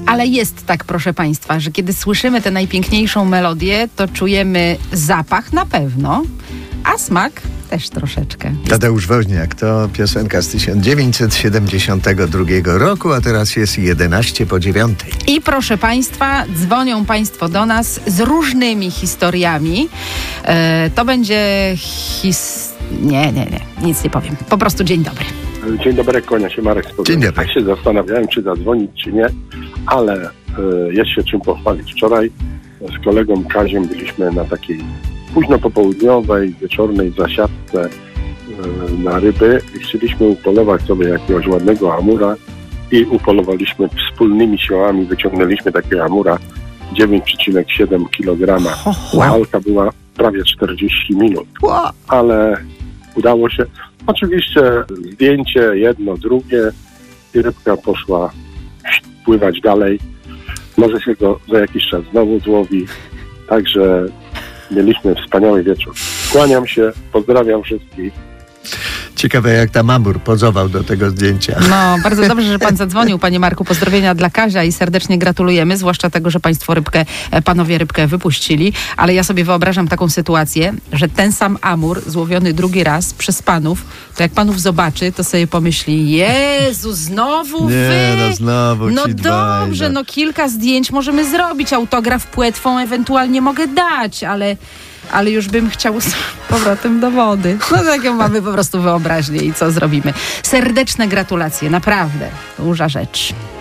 Ale jest tak, proszę Państwa, że kiedy słyszymy tę najpiękniejszą melodię, to czujemy zapach na pewno, a smak też troszeczkę. Tadeusz Woźniak, to piosenka z 1972 roku, a teraz jest 11:09. I proszę Państwa, dzwonią Państwo do nas z różnymi historiami. To będzie Nie, nic nie powiem. Po prostu dzień dobry. Dzień dobry, kłania się Marek z Poznania. Dzień dobry. Tak się zastanawiałem, czy zadzwonić, czy nie, ale jest się czym pochwalić. Wczoraj z kolegą Kaziem byliśmy na takiej późno popołudniowej, wieczornej zasiadce na ryby i chcieliśmy upolować sobie jakiegoś ładnego amura i upolowaliśmy wspólnymi siłami, wyciągnęliśmy takiego amura 9,7 kg. Walka była prawie 40 minut, ale udało się. Oczywiście zdjęcie, jedno, drugie i rybka poszła pływać dalej. Może się go za jakiś czas znowu złowi. Także mieliśmy wspaniały wieczór. Kłaniam się, pozdrawiam wszystkich. Ciekawe, jak tam amur pozował do tego zdjęcia. No, bardzo dobrze, że pan zadzwonił, panie Marku. Pozdrowienia dla Kazia i serdecznie gratulujemy, zwłaszcza tego, że państwo panowie rybkę wypuścili. Ale ja sobie wyobrażam taką sytuację, że ten sam amur złowiony drugi raz przez panów, to jak panów zobaczy, to sobie pomyśli, Jezu, znowu wy? Nie, no znowu No ci dobrze, dwaj, no kilka zdjęć możemy zrobić, autograf płetwą ewentualnie mogę dać, ale już bym chciał z powrotem do wody. No taką mamy po prostu wyobraźnię i co zrobimy. Serdeczne gratulacje, naprawdę. Duża rzecz.